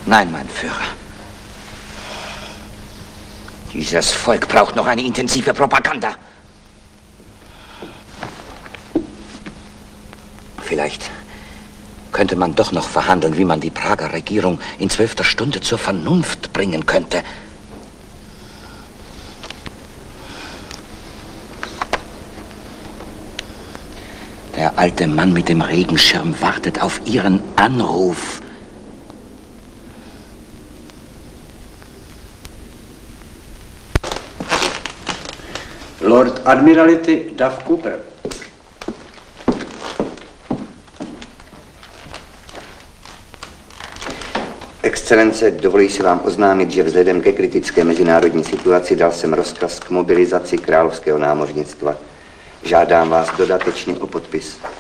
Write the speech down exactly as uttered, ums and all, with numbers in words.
Nein, mein Führer. Dieses Volk braucht noch eine intensive Propaganda. Vielleicht könnte man doch noch verhandeln, wie man die Prager Regierung in zwölfter Stunde zur Vernunft bringen könnte. Der alte Mann mit dem Regenschirm wartet auf Ihren Anruf. Lord Admiralty Duff Cooper. Excelence, dovolí si vám oznámit, že vzhledem ke kritické mezinárodní situaci dal jsem rozkaz k mobilizaci královského námořnictva. Žádám vás dodatečně o podpis.